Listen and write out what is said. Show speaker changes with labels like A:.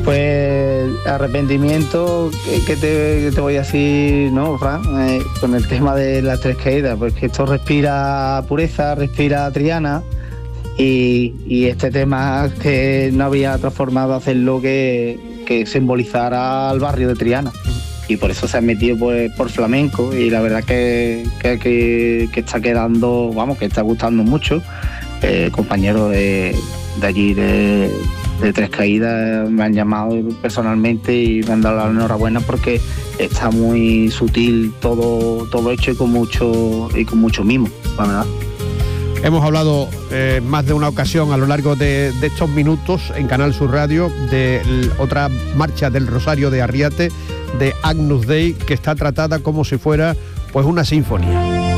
A: Pues arrepentimiento, ¿qué te voy a decir, no, Fran? Con el tema de las tres caídas, pues que esto respira pureza, respira Triana, y este tema que no había transformado a hacerlo que simbolizara al barrio de Triana. Y por eso se ha metido por flamenco, y la verdad que está quedando, vamos, que está gustando mucho. Compañeros de allí de Tres Caídas me han llamado personalmente y me han dado la enhorabuena porque está muy sutil todo hecho y con mucho mimo, la verdad.
B: Hemos hablado más de una ocasión a lo largo de estos minutos en Canal Sur Radio de otra marcha del Rosario de Arriate, de Agnus Dei, que está tratada como si fuera pues una sinfonía.